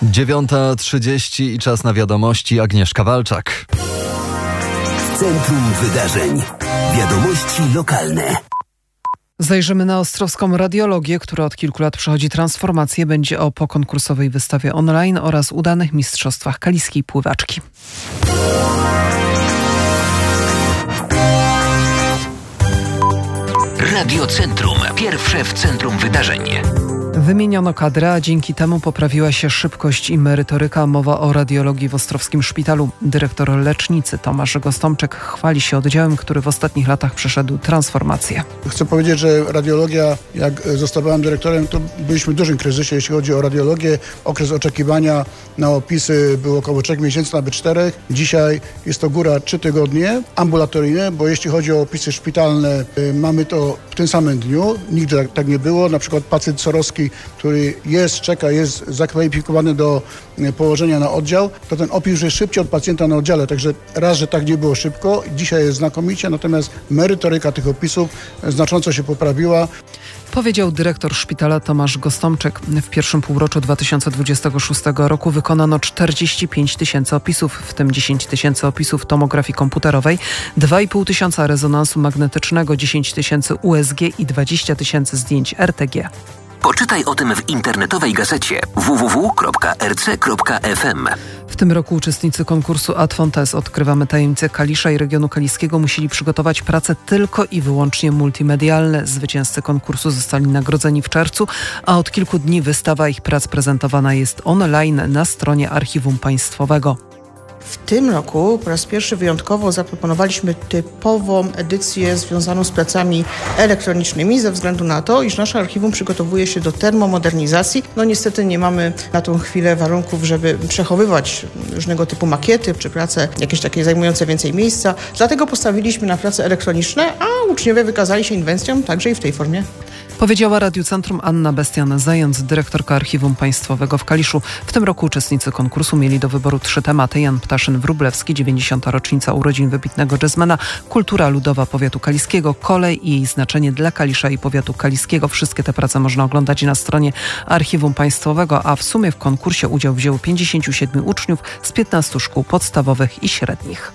9:30 i czas na wiadomości. Agnieszka Walczak. Centrum Wydarzeń. Wiadomości lokalne. Zajrzymy na ostrowską radiologię, która od kilku lat przechodzi transformację. Będzie o pokonkursowej wystawie online oraz udanych mistrzostwach kaliskiej pływaczki. Radio Centrum. Pierwsze w centrum wydarzeń. Wymieniono kadrę, a dzięki temu poprawiła się szybkość i merytoryka. Mowa o radiologii w Ostrowskim Szpitalu. Dyrektor lecznicy Tomasz Gostomczek chwali się oddziałem, który w ostatnich latach przeszedł transformację. Chcę powiedzieć, że radiologia, jak zostawałem dyrektorem, to byliśmy w dużym kryzysie, jeśli chodzi o radiologię. Okres oczekiwania na opisy był około 3 miesięcy, nawet 4. Dzisiaj jest to góra 3 tygodnie ambulatoryjne, bo jeśli chodzi o opisy szpitalne, mamy to w tym samym dniu. Nigdy tak nie było. Na przykład pacjent Sorowski, który czeka, jest zakwalifikowany do położenia na oddział, to ten opis już jest szybciej od pacjenta na oddziale. Także raz, że tak nie było szybko, dzisiaj jest znakomicie, natomiast merytoryka tych opisów znacząco się poprawiła. Powiedział dyrektor szpitala Tomasz Gostomczek. W pierwszym półroczu 2026 roku wykonano 45 tysięcy opisów, w tym 10 tysięcy opisów tomografii komputerowej, 2,5 tysiąca rezonansu magnetycznego, 10 tysięcy USG i 20 tysięcy zdjęć RTG. Poczytaj o tym w internetowej gazecie www.rc.fm. W tym roku uczestnicy konkursu Ad Fontes Odkrywamy tajemnice Kalisza i regionu kaliskiego musieli przygotować prace tylko i wyłącznie multimedialne. Zwycięzcy konkursu zostali nagrodzeni w czerwcu, a od kilku dni wystawa ich prac prezentowana jest online na stronie Archiwum Państwowego. W tym roku po raz pierwszy wyjątkowo zaproponowaliśmy typową edycję związaną z pracami elektronicznymi ze względu na to, iż nasze archiwum przygotowuje się do termomodernizacji. Niestety nie mamy na tą chwilę warunków, żeby przechowywać różnego typu makiety czy prace jakieś takie zajmujące więcej miejsca. Dlatego postawiliśmy na prace elektroniczne, a uczniowie wykazali się inwencją także i w tej formie. Powiedziała Radiu Centrum Anna Bestian-Zając, dyrektorka Archiwum Państwowego w Kaliszu. W tym roku uczestnicy konkursu mieli do wyboru 3 tematy. Jan Ptaszyn-Wróblewski, 90. rocznica urodzin wybitnego jazzmana, kultura ludowa powiatu kaliskiego, kolej i jej znaczenie dla Kalisza i powiatu kaliskiego. Wszystkie te prace można oglądać na stronie Archiwum Państwowego, a w sumie w konkursie udział wzięło 57 uczniów z 15 szkół podstawowych i średnich.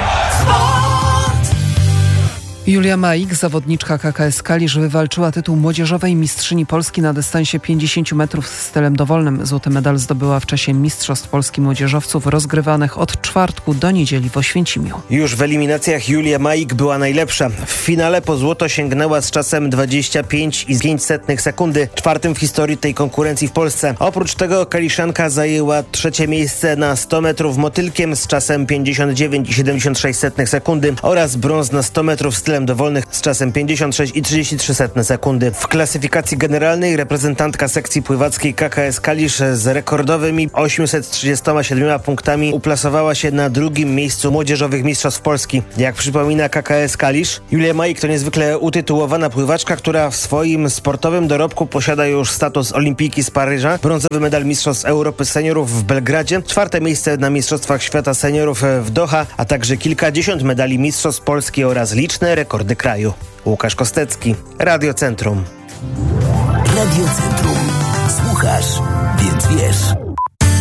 Julia Maik, zawodniczka KKS Kalisz, wywalczyła tytuł młodzieżowej mistrzyni Polski na dystansie 50 metrów stylem dowolnym. Złoty medal zdobyła w czasie Mistrzostw Polski Młodzieżowców rozgrywanych od czwartku do niedzieli w Oświęcimiu. Już w eliminacjach Julia Maik była najlepsza. W finale po złoto sięgnęła z czasem 25,05 sekundy, 4. w historii tej konkurencji w Polsce. Oprócz tego kaliszanka zajęła 3. miejsce na 100 metrów motylkiem z czasem 59,76 sekundy oraz brąz na 100 metrów stylem dowolnych z czasem 56,33 sekundy. W klasyfikacji generalnej reprezentantka sekcji pływackiej KKS Kalisz z rekordowymi 837 punktami uplasowała się na 2. miejscu młodzieżowych mistrzostw Polski. Jak przypomina KKS Kalisz, Julia Maik to niezwykle utytułowana pływaczka, która w swoim sportowym dorobku posiada już status olimpijki z Paryża, brązowy medal mistrzostw Europy seniorów w Belgradzie, 4. miejsce na mistrzostwach świata seniorów w Doha, a także kilkadziesiąt medali mistrzostw Polski oraz liczne rekordy kraju. Łukasz Kostecki, Radio Centrum. Radio Centrum. Słuchasz, więc wiesz.